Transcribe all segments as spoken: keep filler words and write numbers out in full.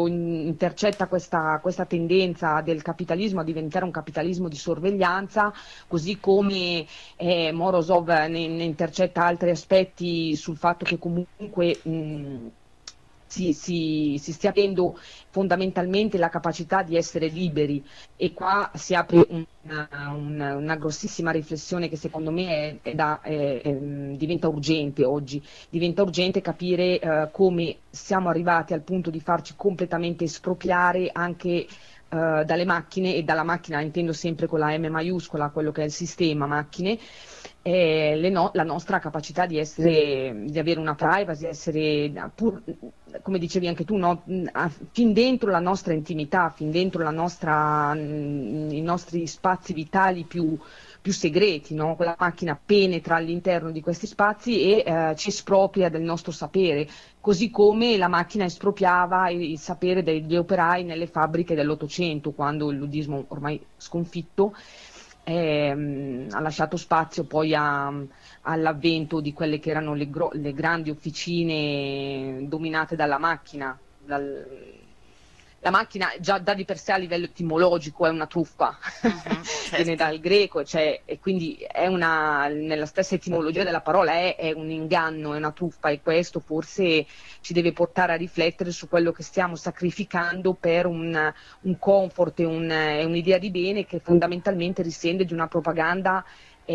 quando intercetta questa, questa tendenza del capitalismo a diventare un capitalismo di sorveglianza, così come eh, Morozov ne, ne intercetta altri aspetti sul fatto che comunque mh, Si, si, si stia avendo fondamentalmente la capacità di essere liberi, e qua si apre una, una, una grossissima riflessione che secondo me è, è da, è, è, diventa urgente oggi, diventa urgente capire eh, come siamo arrivati al punto di farci completamente espropriare anche eh, dalle macchine, e dalla macchina intendo sempre con la M maiuscola, quello che è il sistema macchine, eh, le no, la nostra capacità di essere, di avere una privacy, essere pur, come dicevi anche tu, no? Fin dentro la nostra intimità, fin dentro la nostra, i nostri spazi vitali più, più segreti, no? Quella macchina penetra all'interno di questi spazi e eh, ci espropria del nostro sapere, così come la macchina espropriava il, il sapere degli operai nelle fabbriche dell'Ottocento, quando il ludismo ormai sconfitto Eh, ha lasciato spazio poi a, all'avvento di quelle che erano le, gro- le grandi officine dominate dalla macchina. Dal, la macchina già da di per sé a livello etimologico è una truffa, Mhm, viene certo. dal greco, cioè, e quindi è una, nella stessa etimologia della parola è, è un inganno, è una truffa, e questo forse ci deve portare a riflettere su quello che stiamo sacrificando per un, un comfort e un, e un'idea di bene che fondamentalmente risente di una propaganda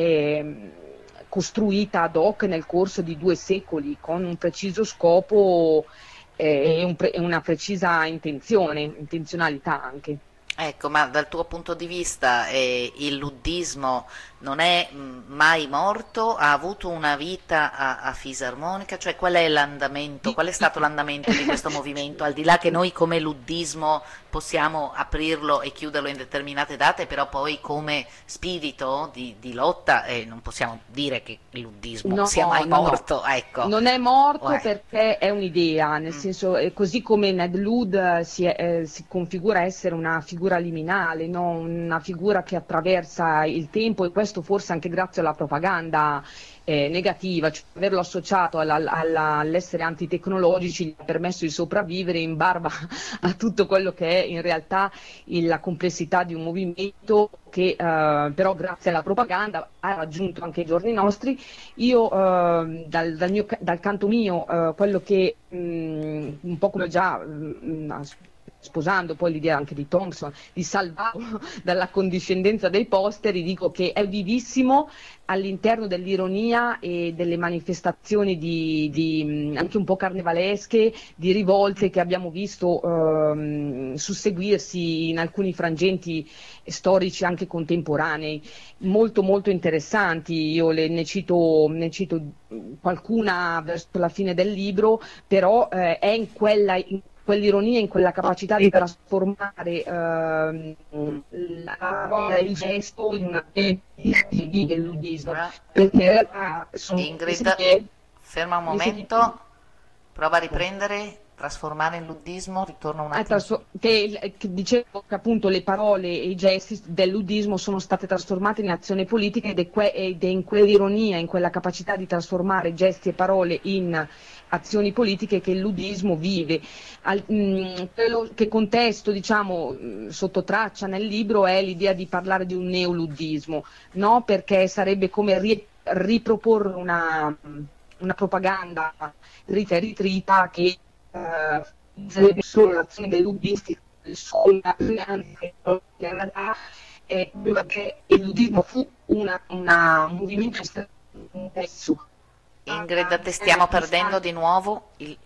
eh, costruita ad hoc nel corso di due secoli con un preciso scopo eh, e un pre- e una precisa intenzione, intenzionalità anche. Ecco, ma dal tuo punto di vista eh, il luddismo non è mh, mai morto? Ha avuto una vita a, a fisarmonica? Cioè qual è l'andamento, Di- qual è stato l'andamento di questo movimento? Al di là che noi come luddismo possiamo aprirlo e chiuderlo in determinate date, però poi come spirito di, di lotta eh, non possiamo dire che il luddismo No, sia mai no, no. morto, ecco. Non è morto Uè. perché è un'idea, nel Mm. senso, eh, così come Ned Ludd eh, si, è- eh, si configura essere una figura liminale, no? Una figura che attraversa il tempo, e questo forse anche grazie alla propaganda eh, negativa, cioè averlo associato alla- alla- all'essere antitecnologici gli ha permesso di sopravvivere in barba a tutto quello che è in realtà il- la complessità di un movimento che eh, però grazie alla propaganda ha raggiunto anche i giorni nostri. Io eh, dal, dal mio ca- dal canto mio, eh, quello che mh, un po' come già mh, sposando poi l'idea anche di Thompson, di salvarlo dalla condiscendenza dei posteri, dico che è vivissimo all'interno dell'ironia e delle manifestazioni di, di, mh, anche un po' carnevalesche, di rivolte che abbiamo visto ehm, susseguirsi in alcuni frangenti storici anche contemporanei, molto molto interessanti. Io le, ne cito, ne cito qualcuna verso la fine del libro, però eh, è in quella in quell'ironia, in quella capacità di trasformare ehm, la parola e il gesto in una di del ludismo, Eh, perché eh, sono Ingrid, che ferma un mi senti momento, prova a riprendere, trasformare in luddismo, ritorno un Ah, attimo su. trasfo- che, che dicevo che appunto le parole e i gesti del ludismo sono state trasformate in azione politica, ed è, que- ed è in quell'ironia, in quella capacità di trasformare gesti e parole in azioni politiche che il ludismo vive. Al- mh, quello che contesto, diciamo, mh, sotto traccia nel libro è l'idea di parlare di un neoluddismo, no? Perché sarebbe come ri- riproporre una, una propaganda trita e ritrita che eh, sarebbe solo l'azione dei luddisti sulla anche in realtà è perché il luddismo fu una, una, un movimento estremamente complesso. Ingrid, te stiamo perdendo di nuovo. Il...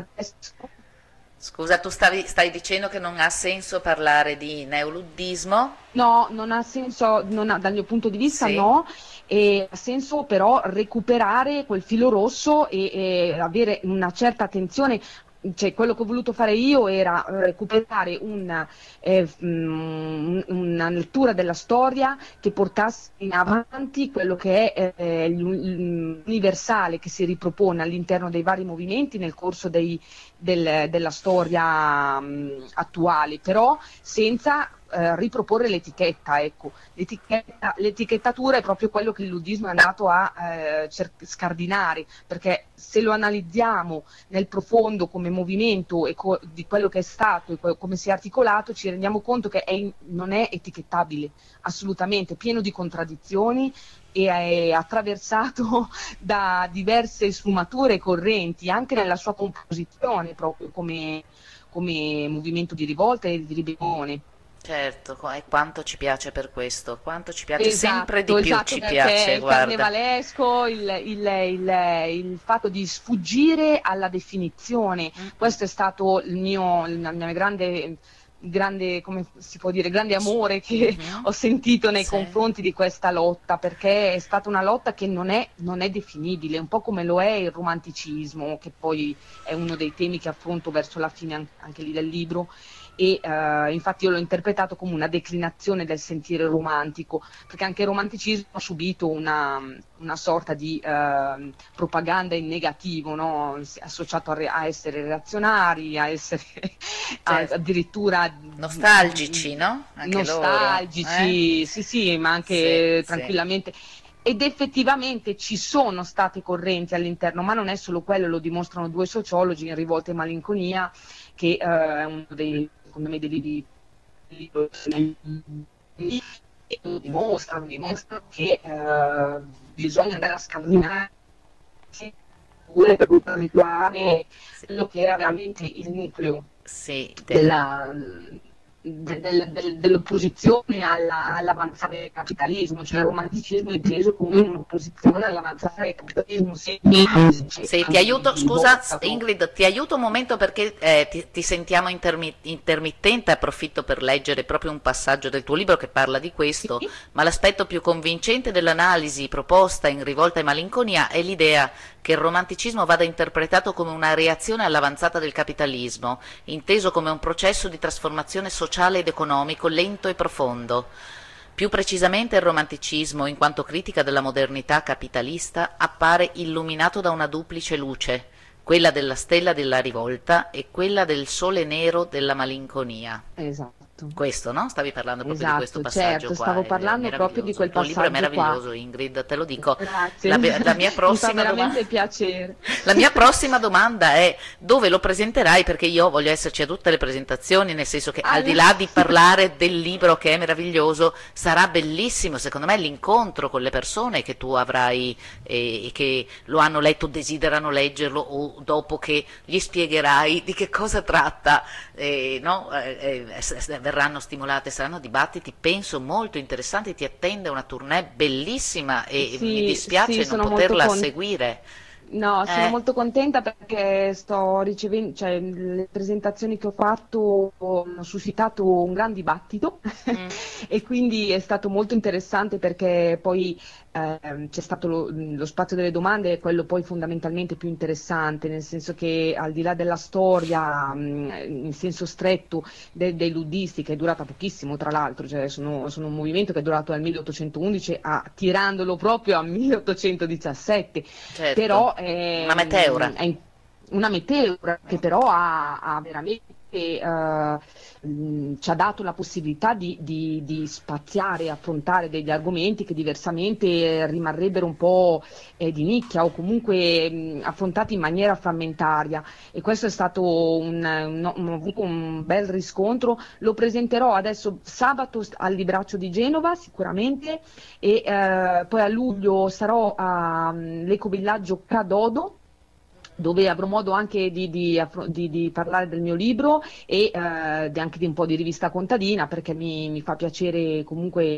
Scusa, tu stavi, stai dicendo che non ha senso parlare di neoluddismo? No, non ha senso, non ha- dal mio punto di vista Sì. no, e ha senso però recuperare quel filo rosso e, e avere una certa attenzione. Cioè, quello che ho voluto fare io era recuperare un, eh, mm, una lettura della storia che portasse in avanti quello che è eh, l'universale che si ripropone all'interno dei vari movimenti nel corso dei- del- della storia mm, attuale, però senza eh, riproporre l'etichetta, ecco. L'etichetta, l'etichettatura è proprio quello che il luddismo è andato a eh, cer- scardinare, perché se lo analizziamo nel profondo come movimento e co- di quello che è stato e co- come si è articolato, ci rendiamo conto che è in- non è etichettabile, assolutamente, pieno di contraddizioni e è attraversato da diverse sfumature e correnti, anche nella sua composizione, proprio come, come movimento di rivolta e di ribellione. Certo, co- e quanto ci piace per questo, quanto ci piace, sempre di Esatto, più esatto, ci perché piace, il guarda. carnevalesco, il, il- il- il fatto di sfuggire alla definizione, Mm-mm. questo è stato il mio, il mio grande, grande, come si può dire, grande amore che Mhm. ho sentito nei Sì, confronti di questa lotta, perché è stata una lotta che non è, non è definibile, un po' come lo è il romanticismo, che poi è uno dei temi che affronto verso la fine an- anche lì del libro. E eh, infatti io l'ho interpretato come una declinazione del sentire romantico, perché anche il romanticismo ha subito una, una sorta di eh, propaganda in negativo, no? Associato a, re- a essere reazionari, a essere a- certo. addirittura Nostalgici, no? Anche loro, eh? nostalgici, sì sì, ma Sì, anche sì. tranquillamente. Ed effettivamente ci sono state correnti all'interno, ma non è solo quello, lo dimostrano due sociologi in Rivolta e Malinconia, che eh, è uno dei, secondo me, dei libri e lo dimostrano, dimostrano che eh, bisogna andare a scardinare pure per poter ritrovare Sì, quello che era veramente il nucleo sì, de- della, de- del- del- dell'opposizione alla- all'avanzare del capitalismo, cioè il romanticismo è inteso come un'opposizione all'avanzare del capitalismo, semplice, sì, ti aiuto, di scusa volta, no? Ingrid, ti aiuto un momento perché eh, ti, ti sentiamo intermi- intermittente, approfitto per leggere proprio un passaggio del tuo libro che parla di Sì, questo, ma l'aspetto più convincente dell'analisi proposta in Rivolta e Malinconia è l'idea che il romanticismo vada interpretato come una reazione all'avanzata del capitalismo, inteso come un processo di trasformazione sociale ed economico lento e profondo. Più precisamente il romanticismo, in quanto critica della modernità capitalista, appare illuminato da una duplice luce, quella della stella della rivolta e quella del sole nero della malinconia. esatto, Questo, no? Stavi parlando proprio di questo esatto, passaggio certo, qua, stavo ed è parlando proprio di meraviglioso. Il quel tuo libro è passaggio qua. meraviglioso, Ingrid, te lo dico. Grazie, La, la mia mi fa prossima domanda... veramente piacere. La mia prossima domanda è dove lo presenterai, perché io voglio esserci a tutte le presentazioni, nel senso che al di Allora, là di parlare del libro che è meraviglioso, sarà bellissimo, secondo me, l'incontro con le persone che tu avrai e, e che lo hanno letto, desiderano leggerlo, o dopo che gli spiegherai di che cosa tratta, eh, no? Eh, eh, s- s- verranno stimolate, saranno dibattiti, penso, molto interessanti, ti attende una tournée bellissima e mi sì, sì, dispiace non sono molto poterla contenta. seguire. No, sono Eh, molto contenta perché sto ricevendo, cioè, le presentazioni che ho fatto hanno suscitato un gran dibattito mm. e quindi è stato molto interessante perché poi ehm, c'è stato lo, lo spazio delle domande, è quello poi fondamentalmente più interessante, nel senso che al di là della storia, mh, in senso stretto, de- dei luddisti, che è durata pochissimo tra l'altro, cioè sono, sono un movimento che è durato dal milleottocentoundici a, tirandolo proprio a milleottocentodiciassette, Certo, però è, una meteora. è in- una meteora che però ha, ha veramente eh, mh, ci ha dato la possibilità di, di, di spaziare e affrontare degli argomenti che diversamente rimarrebbero un po' eh, di nicchia o comunque mh, affrontati in maniera frammentaria, e questo è stato un, un- un- ho avuto un bel riscontro. Lo presenterò adesso sabato al Libraccio di Genova sicuramente, e eh, poi a luglio sarò all'ecovillaggio Cadodo, dove avrò modo anche di, di affro- di- di parlare del mio libro e eh, di- anche di un po' di rivista contadina, perché mi, mi fa piacere comunque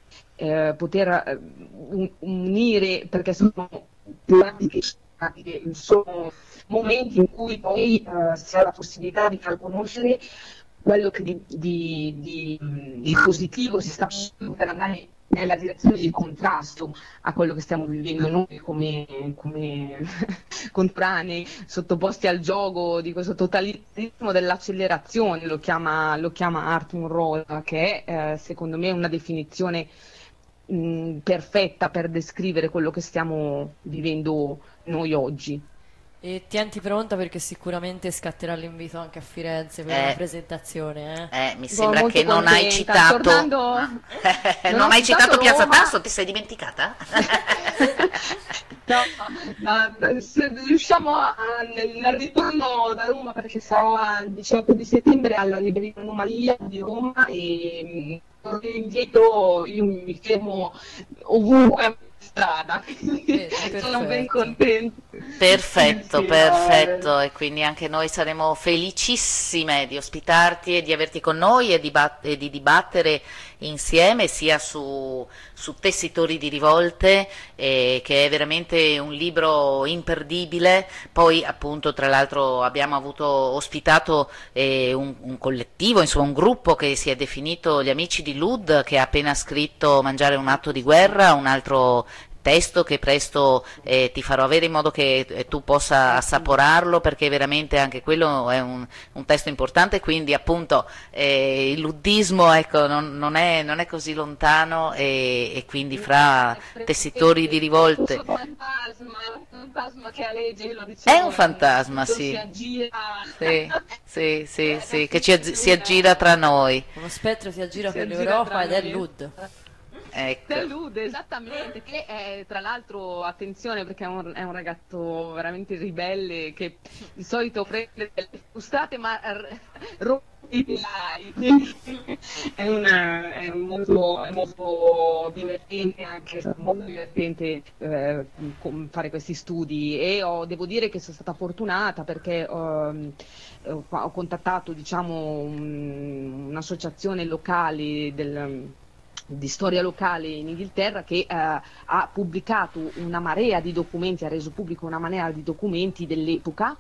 eh, poter eh, un- unire, perché sono tematiche, che sono momenti in cui poi eh, si ha la possibilità di far conoscere quello che di, di- di- di positivo si sta facendo per andare nella direzione di contrasto a quello che stiamo vivendo noi come, come contemporanei, sottoposti al gioco di questo totalitarismo dell'accelerazione, lo chiama, lo chiama Arthur Rosa, che è eh, secondo me una definizione mh, perfetta per descrivere quello che stiamo vivendo noi oggi. E tienti pronta perché sicuramente scatterà l'invito anche a Firenze per una Eh, presentazione, eh? eh, mi Sono sembra molto che non hai contenta. citato, Tornando, non non ho hai citato citato Piazza Roma. Tasso, ti sei dimenticata? No, ma se riusciamo a, nel, nel ritorno da Roma, perché sarò il diciotto di settembre alla Libreria Anomalia di Roma e mm, torno indietro, io mi fermo ovunque in strada, quindi Beh, sono ben perfetto. contenta. Sì, Perfetto, sì, no, eh, perfetto, e quindi anche noi saremo felicissime di ospitarti e di averti con noi e di, bat- e di dibattere insieme sia su, su Tessitori di rivolte, eh, che è veramente un libro imperdibile. Poi appunto tra l'altro abbiamo avuto ospitato eh, un, un collettivo, insomma un gruppo che si è definito gli Amici di Lud, che ha appena scritto Mangiare è un atto di guerra, un altro testo che presto eh, ti farò avere in modo che eh, tu possa eh sì. assaporarlo, perché veramente anche quello è un, un testo importante. Quindi appunto eh, il luddismo, ecco, non, non è, non è così lontano, e, e quindi No, fra è tessitori di presente, è rivolte questo fantasma, è un fantasma che aleggia, io lo è un dicevo, è un- fantasma, tutto si sì, aggira, sì, sì, sì, è la sì, che ci aggi- si fioritura, aggira tra noi, Uno spettro si aggira si per aggira tra l'Europa ed è noi. Lud. ecco. Delude, esattamente, che è tra l'altro, attenzione perché è un, è un ragazzo veramente ribelle che di solito prende delle frustate ma r- rompe i telai. È, una- è molto, è molto divertente, anche è stato molto divertente eh, com- fare questi studi e ho- devo dire che sono stata fortunata perché ehm, ho, ho contattato diciamo un- un'associazione locale del di storia locale in Inghilterra che eh, ha pubblicato una marea di documenti, ha reso pubblico una marea di documenti dell'epoca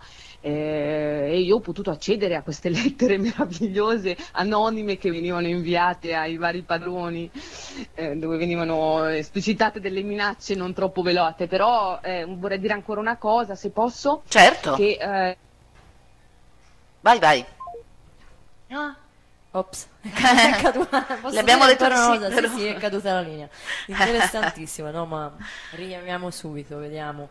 eh, e io ho potuto accedere a queste lettere meravigliose, anonime, che venivano inviate ai vari padroni, eh, dove venivano esplicitate delle minacce non troppo velate, però eh, vorrei dire ancora una cosa, se posso, Certo, che eh, vai vai. Ah. Ops, è caduta. Posso Le abbiamo dire detto di ancora una sì, cosa? però. Sì, sì, è caduta la linea. Interessantissima, no? Ma richiamiamo subito, vediamo.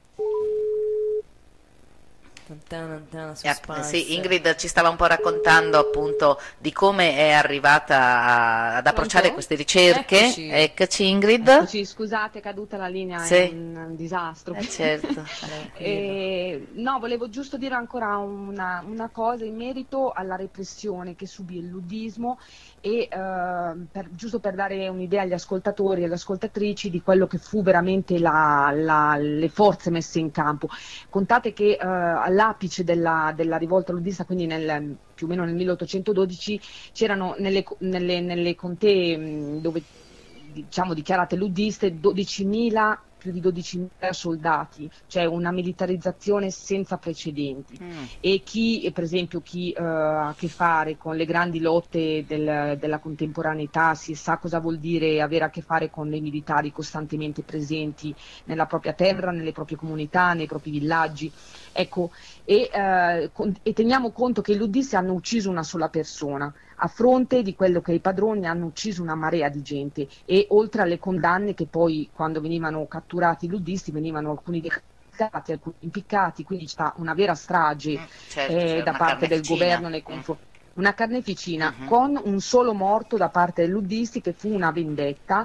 Tantana, tantana, Eh, app- Sì, suspense. Ingrid ci stava un po' raccontando appunto di come è arrivata a- ad approcciare pronto? queste ricerche. Eccoci. Eccoci Ingrid. Eccoci, scusate, è caduta la linea, è Sì, un, un disastro. eh, certo. Tranquilla. Eh, no, volevo giusto dire ancora una, una cosa in merito alla repressione che subì il luddismo e eh, per- giusto per dare un'idea agli ascoltatori e alle ascoltatrici di quello che fu veramente la- la- le forze messe in campo. Contate che eh, all'apice della, della rivolta luddista, quindi nel, più o meno nel milleottocentododici, c'erano nelle, nelle- nelle contee mh, dove diciamo dichiarate luddiste dodicimila, più di dodicimila soldati, cioè una militarizzazione senza precedenti. Mm, E chi, eh, per esempio, chi eh, ha a che fare con le grandi lotte del- della contemporaneità si sa cosa vuol dire avere a che fare con dei militari costantemente presenti nella propria terra, nelle proprie comunità, nei propri villaggi. Ecco, e, eh, con- e teniamo conto che i luddisti hanno ucciso una sola persona, a fronte di quello che i padroni hanno ucciso una marea di gente, e oltre alle condanne che poi quando venivano catturati i luddisti venivano alcuni decapitati, alcuni impiccati, quindi c'è una vera strage mm, certo, eh, c'era da una parte del carneficina. governo nei Mm, confronti. Una carneficina mhm. con un solo morto da parte dei luddisti, che fu una vendetta,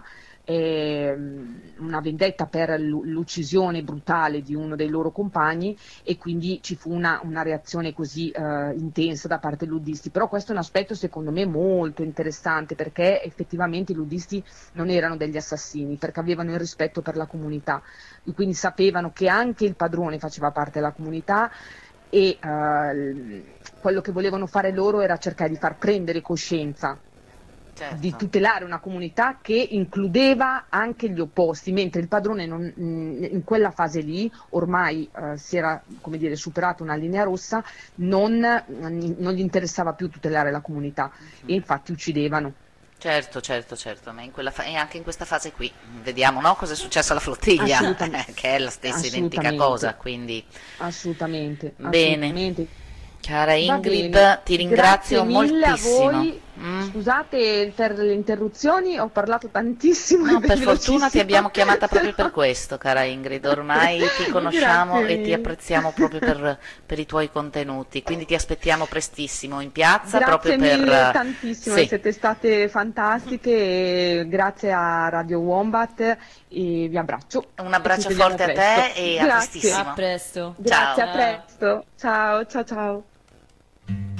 ehm, una vendetta per l'u- l'uccisione brutale di uno dei loro compagni, e quindi ci fu una, una reazione così eh, intensa da parte dei luddisti. Però questo è un aspetto secondo me molto interessante, perché effettivamente i luddisti non erano degli assassini, perché avevano il rispetto per la comunità, e quindi sapevano che anche il padrone faceva parte della comunità, e eh, quello che volevano fare loro era cercare di far prendere coscienza di Certo. tutelare una comunità che includeva anche gli opposti, mentre il padrone non- in quella fase lì ormai eh, si era, come dire, superata una linea rossa, non, non gli interessava più tutelare la comunità, e infatti uccidevano. Certo, certo, certo, ma in quella fa- e anche in questa fase qui vediamo, no, cosa è successo alla flottiglia, Assolutamente, che è la stessa identica cosa, assolutamente, quindi assolutamente, bene. assolutamente. Cara Va bene, Ingrid, ti grazie ringrazio mille a moltissimo. voi. Mm. Scusate per le interruzioni, ho parlato tantissimo. No, e per fortuna ti velocissimo. abbiamo chiamata proprio per questo, cara Ingrid. Ormai ti conosciamo Grazie e ti mille. apprezziamo proprio per, per i tuoi contenuti. Quindi ti aspettiamo prestissimo in piazza Grazie proprio per... mille eh, tantissimo, Sì, siete state fantastiche, e grazie a Radio Wombat e vi abbraccio un e ci abbraccio vediamo forte a presto. te e a Grazie, A prestissimo. presto. grazie, a Ciao. Ciao. presto. Ciao, ciao, ciao.